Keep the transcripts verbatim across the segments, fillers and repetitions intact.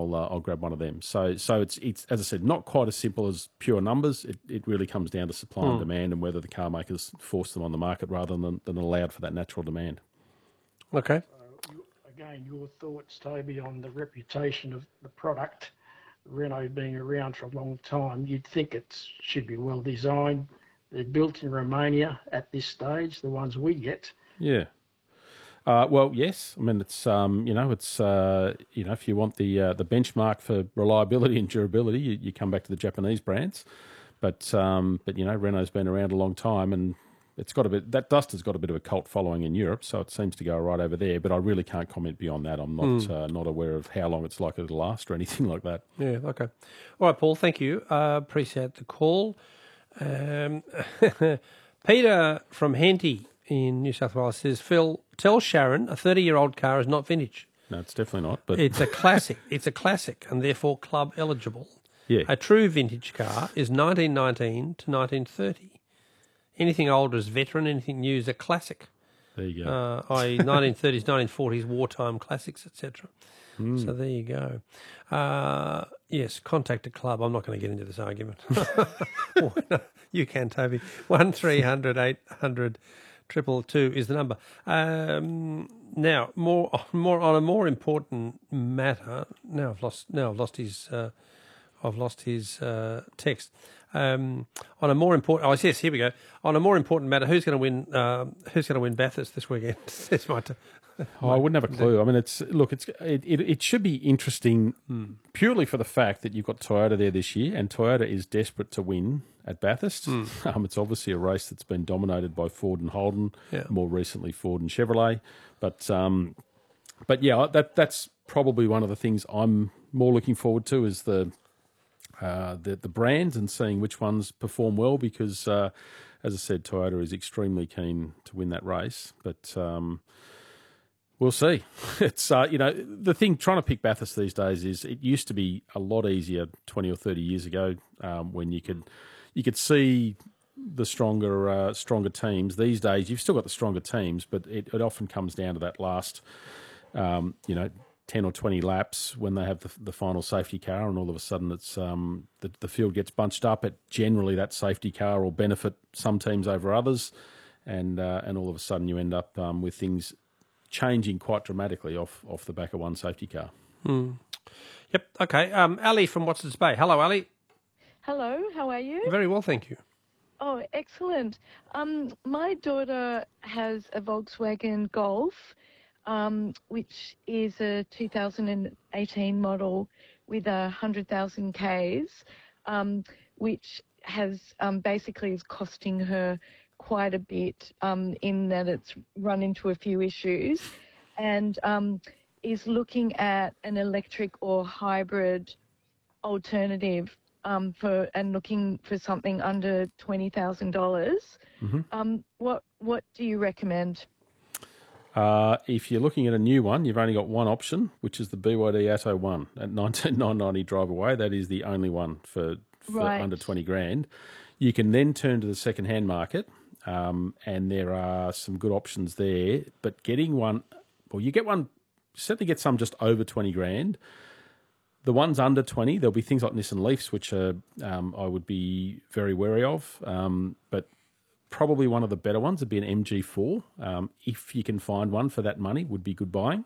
I'll uh, I'll grab one of them. So so it's it's as I said, not quite as simple as pure numbers. It it really comes down to supply Hmm. and demand, and whether the car makers force them on the market rather than than allowed for that natural demand. Okay. So, you, again, your thoughts, Toby, on the reputation of the product, Renault being around for a long time. You'd think it should be well designed. They're built in Romania at this stage, the ones we get. Yeah. Uh, well, yes. I mean, it's um, you know, it's uh, you know, if you want the uh, the benchmark for reliability and durability, you, you come back to the Japanese brands. But um, but you know, Renault's been around a long time, and it's got a bit. That Duster's got a bit of a cult following in Europe, so it seems to go right over there. But I really can't comment beyond that. I'm not uh, not aware of how long it's likely to last or anything like that. Yeah, okay. All right, Paul, thank you. Uh, appreciate the call. Um, Peter from Henty in New South Wales says, Phil, tell Sharon a thirty-year-old car is not vintage. No, it's definitely not. But It's a classic. It's a classic and therefore club eligible. yeah, A true vintage car is nineteen nineteen to nineteen thirty. Anything older is veteran, anything new is a classic. there you go. Uh, that is nineteen thirties, nineteen forties, wartime classics, et cetera. So there you go. Uh, yes, contact a club. I'm not going to get into this argument. Oh, no, you can, Toby. One three hundred eight hundred triple two is the number. Um, now, more more on a more important matter. Now I've lost. Now I've lost his. Uh, I've lost his uh, text. Um, on a more important, oh yes, here we go. On a more important matter, who's going to win? Uh, who's going to win Bathurst this weekend? It's my t- Oh, I wouldn't have a clue. I mean, it's look, it's it, it, it should be interesting purely for the fact that you've got Toyota there this year, and Toyota is desperate to win at Bathurst. Um, it's obviously a race that's been dominated by Ford and Holden, Yeah. more recently Ford and Chevrolet. But um, but yeah, that that's probably one of the things I'm more looking forward to is the uh, the the brands and seeing which ones perform well because, uh, as I said, Toyota is extremely keen to win that race, but. Um, We'll see. It's uh, you know the thing trying to pick Bathurst these days is it used to be a lot easier twenty or thirty years ago um, when you could you could see the stronger uh, stronger teams. These days you've still got the stronger teams, but it, it often comes down to that last um, you know ten or twenty laps when they have the, the final safety car, and all of a sudden it's um, the the field gets bunched up. It generally that safety car will benefit some teams over others, and uh, and all of a sudden you end up um, with things changing quite dramatically off off the back of one safety car. Yep. Okay. Um, Ali from Watson's Bay. Hello, Ali. Hello, how are you? Very well, thank you. Oh, excellent. Um, my daughter has a Volkswagen Golf, um, which is a two thousand eighteen model with a one hundred thousand Ks, um, which has um, basically is costing her quite a bit um, in that it's run into a few issues, and um, is looking at an electric or hybrid alternative um, for and looking for something under twenty thousand dollars. Mm-hmm. Um, what what do you recommend? Uh, if you're looking at a new one, you've only got one option, which is the B Y D Atto one at nineteen nine ninety drive away. That is the only one for, for Right. under twenty grand. You can then turn to the second-hand market, um, and there are some good options there. But getting one, well, you get one, certainly get some just over twenty grand. The ones under twenty, there'll be things like Nissan Leafs, which are, um, I would be very wary of. Um, but probably one of the better ones would be an M G four. Um, if you can find one for that money, would be good buying.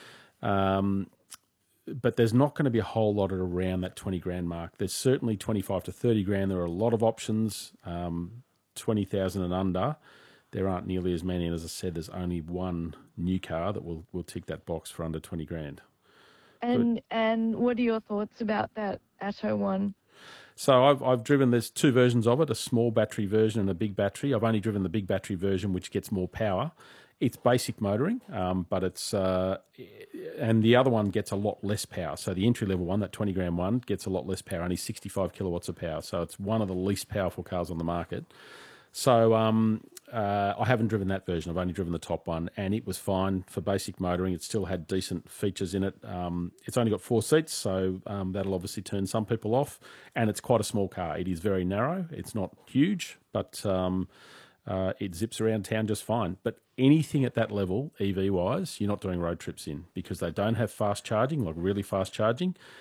Um, but there's not going to be a whole lot at around that twenty grand mark. There's certainly twenty-five to thirty grand. There are a lot of options. Um, twenty thousand and under, there aren't nearly as many. And as I said, there's only one new car that will, will tick that box for under twenty grand. And and what are your thoughts about that Atto one? So I've I've driven, there's two versions of it, a small battery version and a big battery. I've only driven the big battery version, which gets more power. It's basic motoring, um, but it's, uh, and the other one gets a lot less power. So the entry level one, that twenty grand one, gets a lot less power, only sixty-five kilowatts of power. So it's one of the least powerful cars on the market. So um, uh, I haven't driven that version. I've only driven the top one, and it was fine for basic motoring. It still had decent features in it. Um, it's only got four seats, so um, that'll obviously turn some people off. And it's quite a small car. It is very narrow. It's not huge, but um, uh, it zips around town just fine. But anything at that level, E V-wise, you're not doing road trips in because they don't have fast charging, like really fast charging.